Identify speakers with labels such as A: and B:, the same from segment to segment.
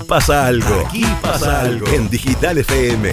A: pasa algo. Aquí pasa algo. En Digital FM.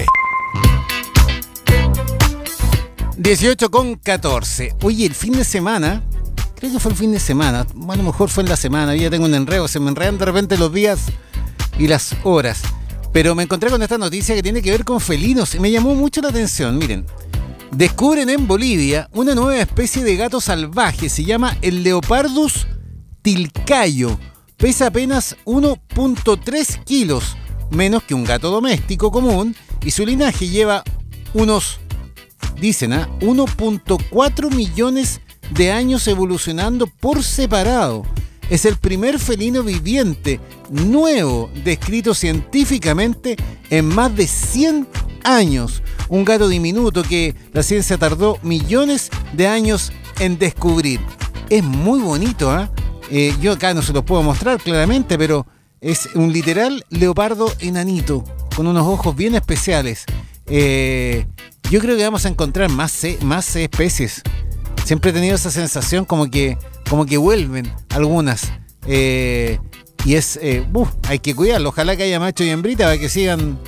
B: 18:14. Oye, el fin de semana, creo que fue el fin de semana, bueno, a lo mejor fue en la semana, ya tengo un enredo, se me enredan de repente los días y las horas. Pero me encontré con esta noticia que tiene que ver con felinos y me llamó mucho la atención. Miren, descubren en Bolivia una nueva especie de gato salvaje, se llama el Leopardus tilcayo. Pesa apenas 1.3 kilos, menos que un gato doméstico común, y su linaje lleva unos, dicen, 1.4 millones de años evolucionando por separado. Es el primer felino viviente nuevo descrito científicamente en más de 100 años. Un gato diminuto que la ciencia tardó millones de años en descubrir. Es muy bonito, yo acá no se los puedo mostrar claramente, pero es un literal leopardo enanito, con unos ojos bien especiales. Yo creo que vamos a encontrar más especies. Siempre he tenido esa sensación como que vuelven algunas. Y es, hay que cuidarlo. Ojalá que haya macho y hembrita para que sigan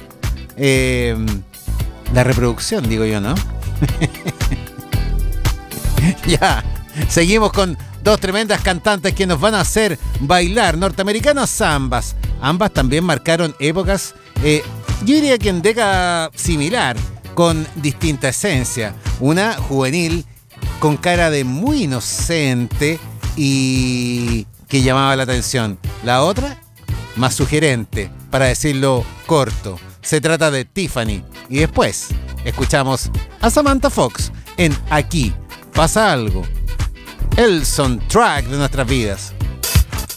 B: la reproducción, digo yo, ¿no? Ya, seguimos con dos tremendas cantantes que nos van a hacer bailar, norteamericanas zambas. Ambas también marcaron épocas, yo diría que en década similar, con distinta esencia. Una juvenil con cara de muy inocente y que llamaba la atención. La otra, más sugerente, para decirlo corto. Se trata de Tiffany. Y después escuchamos a Samantha Fox en Aquí pasa algo. El soundtrack de nuestras vidas.